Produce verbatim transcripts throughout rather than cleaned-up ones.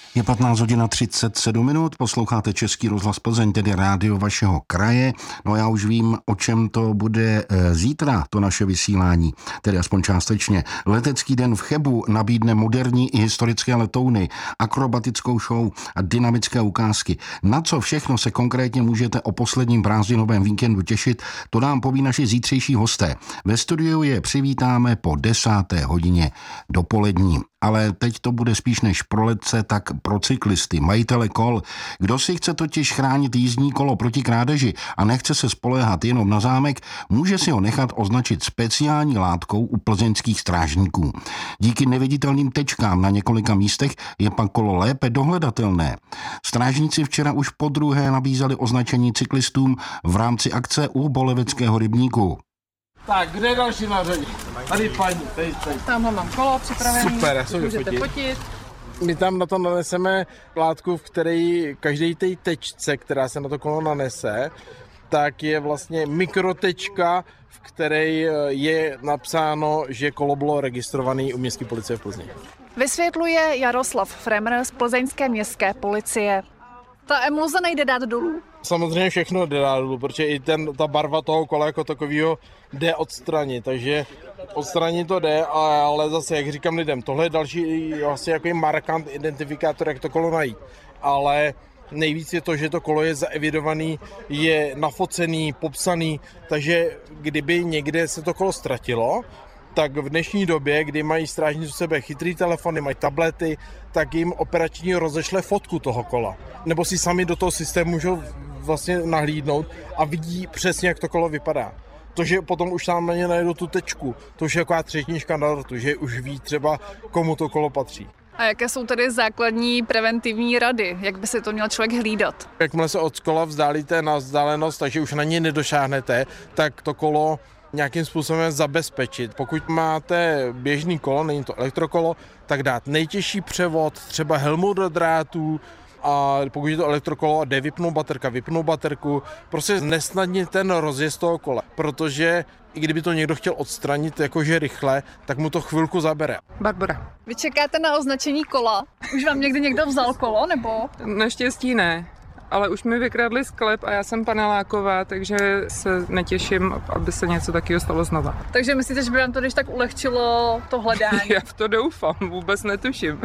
Je patnáct hodin třicet sedm minut, posloucháte Český rozhlas Plzeň, tedy rádio vašeho kraje. No já už vím, o čem to bude zítra, to naše vysílání, tedy aspoň částečně. Letecký den v Chebu nabídne moderní i historické letouny, akrobatickou show a dynamické ukázky. Na co všechno se konkrétně můžete o posledním prázdninovém víkendu těšit, to nám poví naši zítřejší hosté. Ve studiu je přivítáme po desáté hodině dopolední. Ale teď to bude spíš než pro letce, tak pro cyklisty, majitele kol. Kdo si chce totiž chránit jízdní kolo proti krádeži a nechce se spoléhat jenom na zámek, může si ho nechat označit speciální látkou u plzeňských strážníků. Díky neviditelným tečkám na několika místech je pak kolo lépe dohledatelné. Strážníci včera už podruhé nabízeli označení cyklistům v rámci akce u Boleveckého rybníku. Tak, kde je další na řadě? Tady paní, tady, tady. Tamhle mám kolo připravený. Super, já se můžete fotit. My tam na to naneseme látku, v které každý té tečce, která se na to kolo nanese, tak je vlastně mikrotečka, v které je napsáno, že kolo bylo registrované u městské policie v Plzni. Vysvětluje Jaroslav Fremr z plzeňské městské policie. Ta emulze nejde dát dolů. Samozřejmě všechno jde dát dolů, protože i ten, ta barva toho kola jako takového jde odstranit, takže odstranit to jde, ale zase, jak říkám lidem, tohle je další vlastně jako markant identifikátor, jak to kolo najít. Ale nejvíc je to, že to kolo je zaevidovaný, je nafocený, popsaný, takže kdyby někde se to kolo ztratilo, tak v dnešní době, kdy mají strážníci u sebe chytrý telefony, mají tablety, tak jim operační rozešle fotku toho kola. Nebo si sami do toho systému můžou vlastně nahlídnout a vidí přesně, jak to kolo vypadá. To, že potom už tam na ně najdou tu tečku, to už je taková třetnička na dortu, že už ví třeba, komu to kolo patří. A jaké jsou tedy základní preventivní rady? Jak by si to měl člověk hlídat? Jakmile se od kola vzdálíte na vzdálenost, takže už na ně nedošáhnete, tak to kolo nějakým způsobem zabezpečit. Pokud máte běžný kolo, není to elektrokolo, tak dát nejtěžší převod, třeba helmu do drátů, a pokud je to elektrokolo a jde vypnout baterka, vypnout baterku, prostě nesnadnit ten rozjezd toho kola, protože i kdyby to někdo chtěl odstranit jakože rychle, tak mu to chvilku zabere. Barbara. Vy čekáte na označení kola? Už vám někdy někdo vzal kolo, nebo? Naštěstí ne, ale už mi vykradli sklep a já jsem paneláková, takže se netěším, aby se něco takového stalo znova. Takže myslíte, že by vám to když tak ulehčilo to hledání? Já v to doufám, vůbec netuším.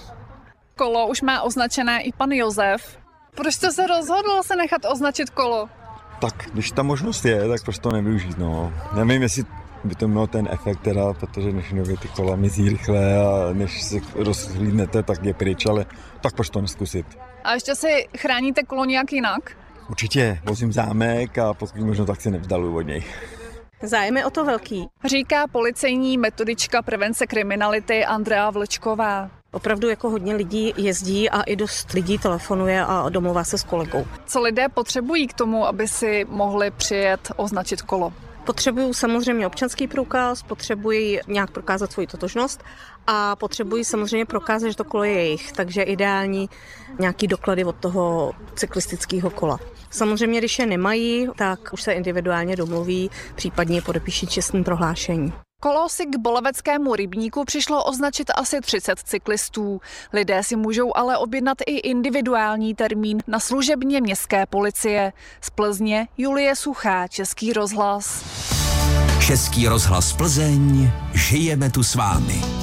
Kolo už má označené i pan Josef. Proč jste se rozhodl se nechat označit kolo? Tak, když ta možnost je, tak proč to nevyužít, no. Nevím, jestli by to mělo ten efekt teda, protože než nově ty kola mizí rychle a než se rozhlídnete, tak je pryč, ale tak proč to neskusit. A ještě si chráníte kolo nějak jinak? Určitě, vozím zámek a pokud možno tak se nevzdaluju od něj. Zájem je o to velký. Říká policejní metodička prevence kriminality Andrea Vlčková. Opravdu jako hodně lidí jezdí a i dost lidí telefonuje a domluvá se s kolegou. Co lidé potřebují k tomu, aby si mohli přijet označit kolo? Potřebují samozřejmě občanský průkaz, potřebují nějak prokázat svoji totožnost a potřebují samozřejmě prokázat, že to kolo je jejich, takže ideální nějaký doklady od toho cyklistického kola. Samozřejmě, když je nemají, tak už se individuálně domluví, případně podepíší čestné prohlášení. Kolo si k Boleveckému rybníku přišlo označit asi třicet cyklistů. Lidé si můžou ale objednat i individuální termín na služebně městské policie. Z Plzně Julie Suchá, Český rozhlas. Český rozhlas Plzeň, žijeme tu s vámi.